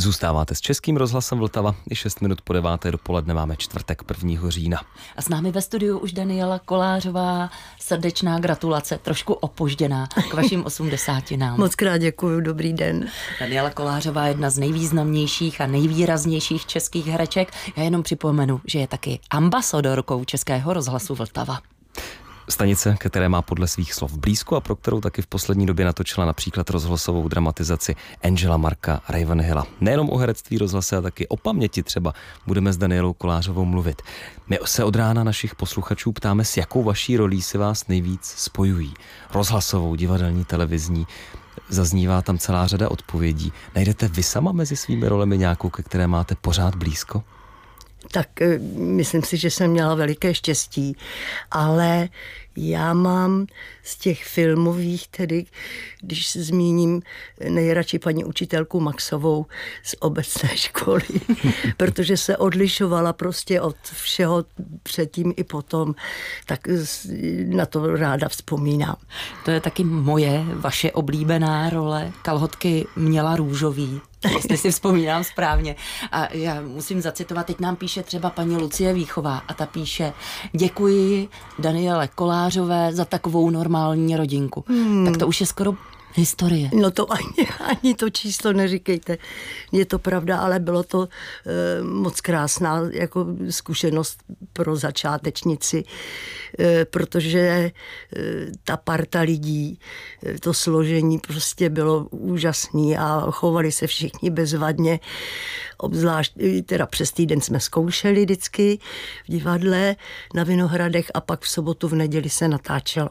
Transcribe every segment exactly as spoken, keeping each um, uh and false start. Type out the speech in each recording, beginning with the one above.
Zůstáváte s Českým rozhlasem Vltava, i šest minut po deváté dopoledne, máme čtvrtek prvního října. A s námi ve studiu už Daniela Kolářová, srdečná gratulace, trošku opožděná k vašim osmdesátinám. Moc krát děkuju, dobrý den. Daniela Kolářová je jedna z nejvýznamnějších a nejvýraznějších českých hereček. Já jenom připomenu, že je taky ambasadorkou Českého rozhlasu Vltava. Stanice, které má podle svých slov blízko a pro kterou taky v poslední době natočila například rozhlasovou dramatizaci Angela Marka Ravenhilla. Nejenom o herectví rozhlase, a taky o paměti třeba budeme s Danielou Kolářovou mluvit. My se od rána našich posluchačů ptáme, s jakou vaší rolí se vás nejvíc spojují. Rozhlasovou, divadelní, televizní. Zaznívá tam celá řada odpovědí. Najdete vy sama mezi svými rolemi nějakou, ke které máte pořád blízko? Tak myslím si, že jsem měla veliké štěstí, ale já mám z těch filmových, tedy když zmíním nejradši paní učitelku Maxovou z obecné školy, protože se odlišovala prostě od všeho předtím i potom, tak na to ráda vzpomínám. To je taky moje, vaše oblíbená role. Kalhotky měla růžový, jestli si vzpomínám správně. A já musím zacitovat, teď nám píše třeba paní Lucie Víchová a ta píše: děkuji Daniele Kolářové za takovou normální rodinku. Hmm. Tak to už je skoro historie. No to ani, ani to číslo neříkejte. Je to pravda, ale bylo to e, moc krásná jako zkušenost pro začátečnici, e, protože e, ta parta lidí, e, to složení prostě bylo úžasný a chovali se všichni bezvadně. Obzvlášť, teda přes týden jsme zkoušeli vždycky v divadle na Vinohradech a pak v sobotu, v neděli se natáčelo.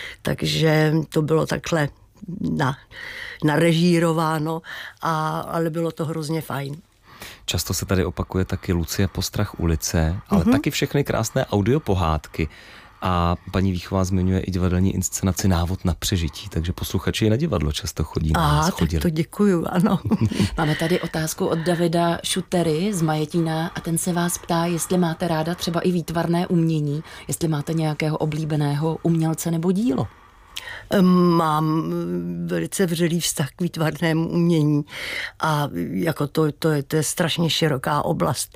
Takže to bylo takhle na, narežírováno, a, ale bylo to hrozně fajn. Často se tady opakuje taky Lucie Postrach ulice, ale mm-hmm. taky všechny krásné audiopohádky. A paní Víchová zmiňuje i divadelní inscenaci Návod na přežití, takže posluchači i na divadlo často chodí. A tak to děkuju, ano. Máme tady otázku od Davida Šutery z Majetína a ten se vás ptá, jestli máte ráda třeba i výtvarné umění, jestli máte nějakého oblíbeného umělce nebo dílo. Mám velice vřelý vztah k výtvarnému umění a jako to, to, je, to je strašně široká oblast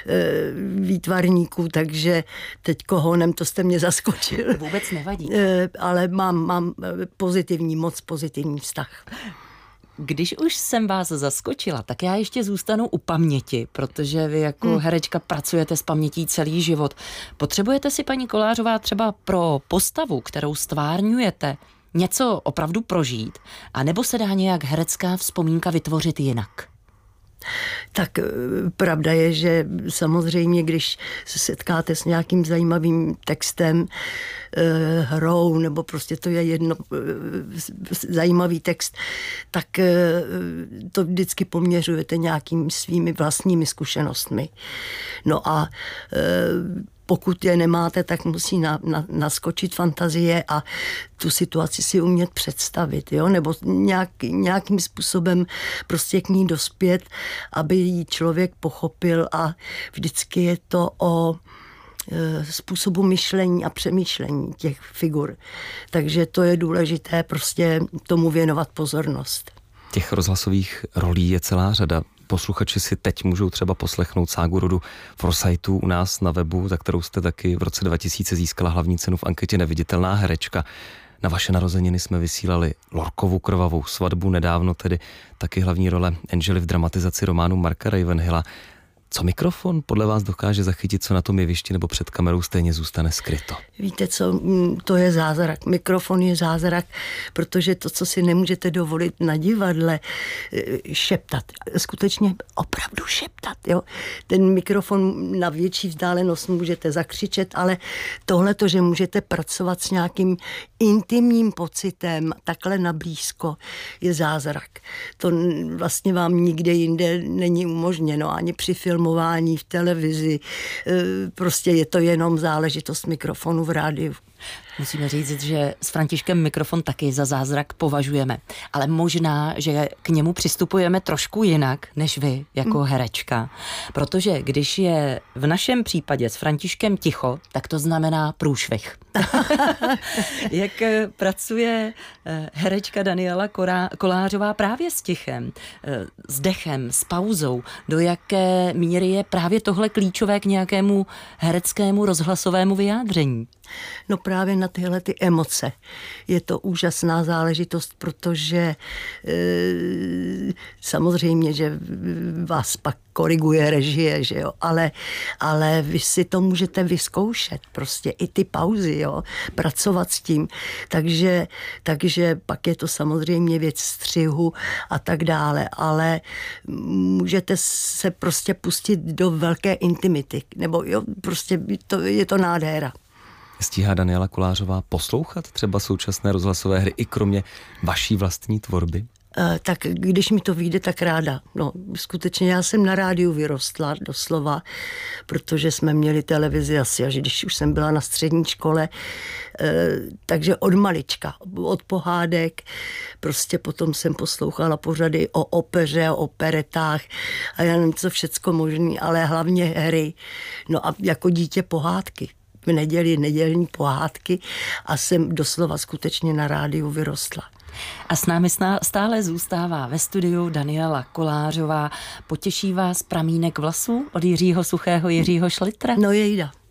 výtvarníků, takže teď honem, to jste mě zaskočil. Vůbec nevadí. Ale mám, mám pozitivní, moc pozitivní vztah. Když už jsem vás zaskočila, tak já ještě zůstanu u paměti, protože vy jako hmm. herečka pracujete s pamětí celý život. Potřebujete si, paní Kolářová, třeba pro postavu, kterou stvárňujete, něco opravdu prožít? A nebo se dá nějak herecká vzpomínka vytvořit jinak? Tak pravda je, že samozřejmě, když se setkáte s nějakým zajímavým textem, hrou, nebo prostě to je jedno zajímavý text, tak to vždycky poměřujete nějakými svými vlastními zkušenostmi. No a pokud je nemáte, tak musí na, na, naskočit fantazie a tu situaci si umět představit, jo? Nebo nějak, nějakým způsobem prostě k ní dospět, aby ji člověk pochopil, a vždycky je to o e, způsobu myšlení a přemýšlení těch figur. Takže to je důležité prostě tomu věnovat pozornost. Těch rozhlasových rolí je celá řada. Posluchači si teď můžou třeba poslechnout ságu rodu Forsythů u nás na webu, za kterou jste taky v roce dva tisíce získala hlavní cenu v anketě Neviditelná herečka. Na vaše narozeniny jsme vysílali Lorkovu krvavou svatbu, nedávno tedy taky hlavní role Angely v dramatizaci románu Marka Ravenhilla. Co mikrofon podle vás dokáže zachytit, co na tom jevišti nebo před kamerou stejně zůstane skryto? Víte co, to je zázrak. Mikrofon je zázrak, protože to, co si nemůžete dovolit na divadle, šeptat. Skutečně opravdu šeptat, jo. Ten mikrofon na větší vzdálenost můžete zakřičet, ale tohle to, že můžete pracovat s nějakým intimním pocitem takhle na blízko, je zázrak. To vlastně vám nikde jinde není umožněno, ani při filmu, v televizi, prostě je to jenom záležitost mikrofonu v rádiu. Musíme říct, že s Františkem mikrofon taky za zázrak považujeme, ale možná, že k němu přistupujeme trošku jinak než vy jako herečka, protože když je v našem případě s Františkem ticho, tak to znamená průšvih. Jak pracuje herečka Daniela Kolářová právě s tichem, s dechem, s pauzou, do jaké míry je právě tohle klíčové k nějakému hereckému rozhlasovému vyjádření? No právě na tyhle ty emoce. Je to úžasná záležitost, protože e, samozřejmě, že vás pak koriguje režie, že jo, ale, ale vy si to můžete vyzkoušet, prostě i ty pauzy, jo, pracovat s tím, takže, takže pak je to samozřejmě věc střihu a tak dále, ale můžete se prostě pustit do velké intimity, nebo jo, prostě to, je to nádhera. Stíhá Daniela Kolářová poslouchat třeba současné rozhlasové hry i kromě vaší vlastní tvorby? Uh, tak když mi to vyjde, tak ráda. No, skutečně já jsem na rádiu vyrostla doslova, protože jsme měli televizi asi, až když už jsem byla na střední škole, uh, takže od malička, od pohádek, prostě potom jsem poslouchala pořady o opeře, o operetách a já nevím, co všecko možný, ale hlavně hry. No a jako dítě pohádky. V neděli nedělní pohádky a jsem doslova skutečně na rádiu vyrostla. A s námi stále zůstává ve studiu Daniela Kolářová. Potěší vás pramínek vlasů od Jiřího Suchého, Jiřího Šlitra? No jejda.